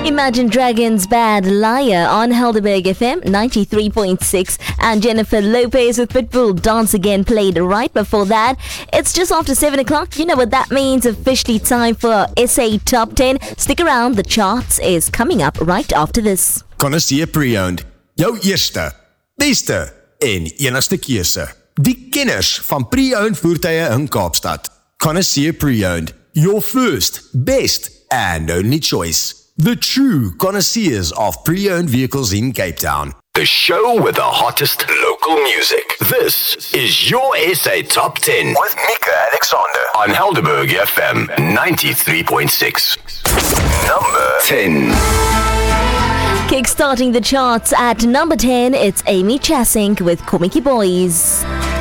Imagine Dragons' Bad Liar on Helderberg FM 93.6, and Jennifer Lopez with Pitbull Dance Again played right before that. It's just after 7 o'clock. You know what that means. Officially time for SA Top 10. Stick around, the charts is coming up right after this. Connoisseur Pre-Owned, jou eerste, beste en enigste keuse. Die kenners van pre-owned voertuie in Kaapstad. Connoisseur Pre-Owned, your first, best and only choice. The true connoisseurs of pre-owned vehicles in Cape Town. The show with the hottest local music. This is your SA Top 10 with Mika Alexander on Helderberg FM 93.6. Number 10. Kickstarting the charts at number 10, it's Amy Chasink with Komiki Boys.